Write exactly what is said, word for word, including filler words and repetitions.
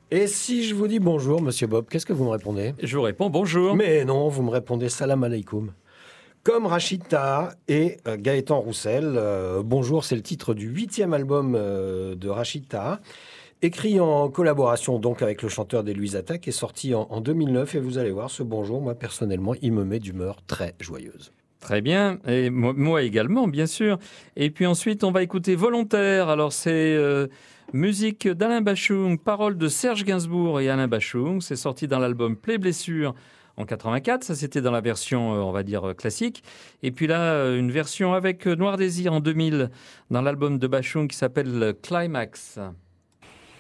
Et si je vous dis bonjour, monsieur Bob, qu'est-ce que vous me répondez? Je vous réponds bonjour. Mais non, vous me répondez salam alaikum. Comme Rachid Taha et euh, Gaëtan Roussel. Euh, bonjour, c'est le titre du huitième album euh, de Rachid Taha, écrit en collaboration donc avec le chanteur des Louisatta, qui est sorti en, en deux mille neuf. Et vous allez voir, ce bonjour, moi personnellement, il me met d'humeur très joyeuse. Très bien, et moi, moi également, bien sûr. Et puis ensuite, on va écouter Volontaire. Alors, c'est euh, musique d'Alain Bachung, paroles de Serge Gainsbourg et Alain Bachung. C'est sorti dans l'album Play Blessure en quatre-vingt-quatre. Ça, c'était dans la version, euh, on va dire, euh, classique. Et puis là, euh, une version avec euh, Noir Désir en deux mille, dans l'album de Bachung qui s'appelle Climax.